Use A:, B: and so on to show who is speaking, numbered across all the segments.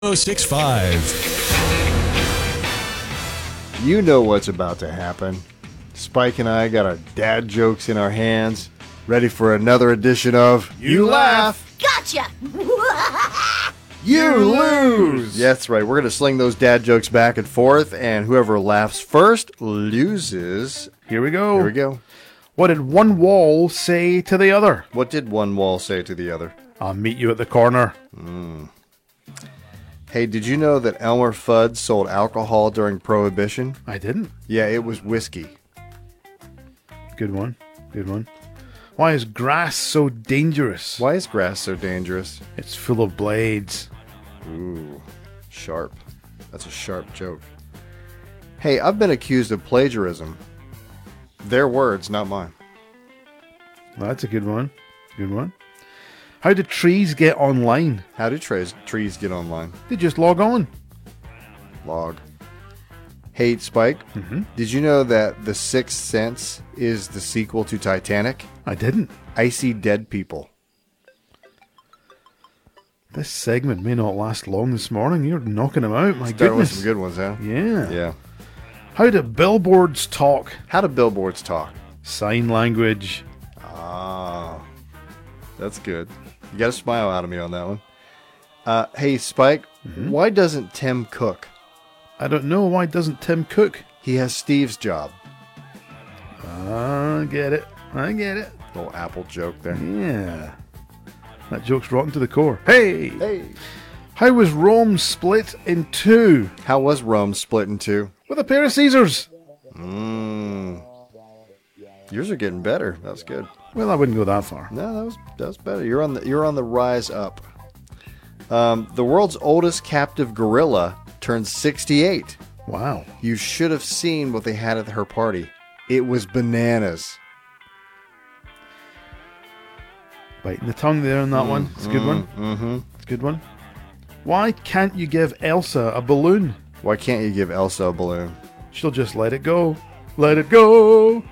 A: 1065.
B: You know what's about to happen. Spike and I got our dad jokes in our hands, ready for another edition of You Laugh,
C: Gotcha!
B: You Lose! Yeah, that's right. We're going to sling those dad jokes back and forth, and whoever laughs first loses.
D: Here we go.
B: Here we go.
D: What did one wall say to the other?
B: What did one wall say to the other?
D: I'll meet you at the corner.
B: Hey, did you know that Elmer Fudd sold alcohol during Prohibition?
D: I didn't.
B: Yeah, it was whiskey.
D: Good one. Good one. Why is grass so dangerous?
B: Why is grass so dangerous?
D: It's full of blades.
B: Ooh, sharp. That's a sharp joke. Hey, I've been accused of plagiarism. Their words, not mine.
D: That's a good one. Good one. How do trees get online?
B: How do trees get online?
D: They just log on.
B: Log. Hey, Spike, did you know that The Sixth Sense is the sequel to Titanic?
D: I didn't.
B: I see dead people.
D: This segment may not last long this morning. You're knocking them out. My
B: Starting with
D: goodness.
B: some good ones, huh?
D: Yeah.
B: Yeah.
D: How do billboards talk?
B: How do billboards talk?
D: Sign language.
B: Ah, that's good. You got a smile out of me on that one. Hey, Spike, why doesn't Tim cook?
D: I don't know. Why doesn't Tim cook?
B: He has Steve's job.
D: I get it. I get it.
B: Little Apple joke there.
D: Yeah. That joke's rotten to the core. Hey!
B: Hey.
D: How was Rome split in two?
B: How was Rome split in two?
D: With a pair of Caesars.
B: Yours are getting better. That's good.
D: Well, I wouldn't go that far.
B: No, that was better. You're on the rise up. The world's oldest captive gorilla turned 68.
D: Wow.
B: You should have seen what they had at her party. It was bananas.
D: Biting the tongue there on that one. It's a good one.
B: Mm-hmm.
D: It's a good one. Why can't you give Elsa a balloon?
B: Why can't you give Elsa a balloon?
D: She'll just let it go. Let it go.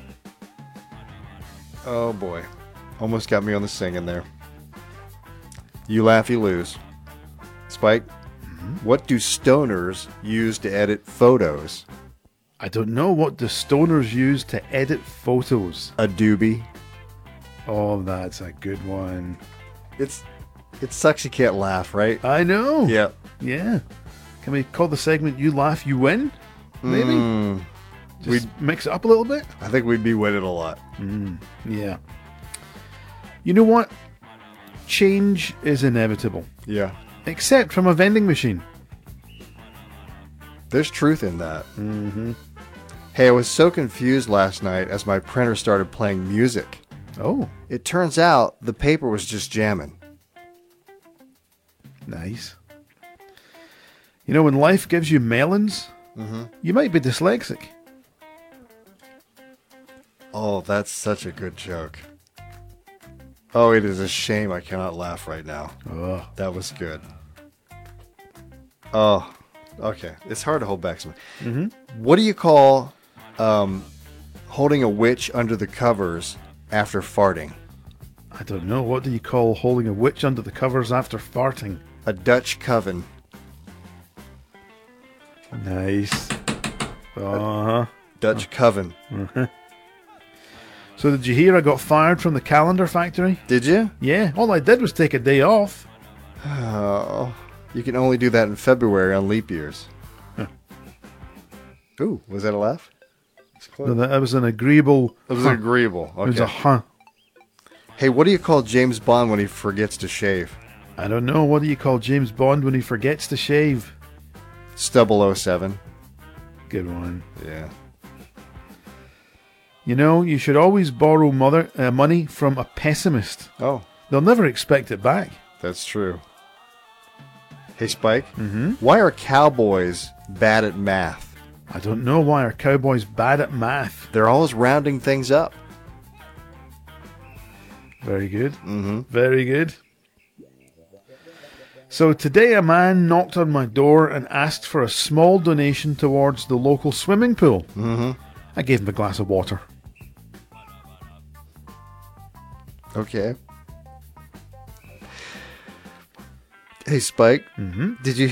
B: Oh boy. Almost got me on the singing there. You laugh, you lose. Spike, what do stoners use to edit photos?
D: I don't know. What do stoners use to edit photos?
B: A doobie.
D: Oh, that's a good one.
B: It sucks you can't laugh, right?
D: I know.
B: Yeah.
D: Yeah. Can we call the segment You Laugh, You Win? Maybe? Just mix it up a little bit?
B: I think we'd be winning a lot.
D: Yeah. You know what? Change is inevitable.
B: Yeah.
D: Except from a vending machine.
B: There's truth in that. Hey, I was so confused last night as my printer started playing music.
D: Oh,
B: It turns out the paper was just jamming.
D: nice. You know, when life gives you melons, you might be dyslexic.
B: Oh, that's such a good joke. Oh, it is a shame I cannot laugh right now.
D: Oh.
B: That was good. Oh, okay. It's hard to hold back some. What do you call holding a witch under the covers after farting?
D: I don't know. What do you call holding a witch under the covers after farting?
B: A Dutch coven.
D: Nice. Uh-huh.
B: Dutch coven.
D: So did you hear I got fired from the calendar factory?
B: Did you?
D: Yeah, all I did was take a day off.
B: Oh, you can only do that in February on leap years.
D: Huh.
B: Ooh, was that a laugh? It's close.
D: No, that was an agreeable...
B: It was agreeable.
D: It was a
B: Okay.
D: huh.
B: Hey, what do you call James Bond when he forgets to shave?
D: I don't know. What do you call James Bond when he forgets to shave?
B: 007.
D: Good one.
B: Yeah.
D: You know, you should always borrow money from a pessimist.
B: Oh,
D: They'll never expect it back.
B: that's true. Hey, Spike. Why are cowboys bad at math?
D: I don't know why are cowboys bad at math.
B: They're always rounding things up.
D: Very good. Very good. So today a man knocked on my door and asked for a small donation towards the local swimming pool. I gave him a glass of water.
B: Okay. Hey, Spike, did you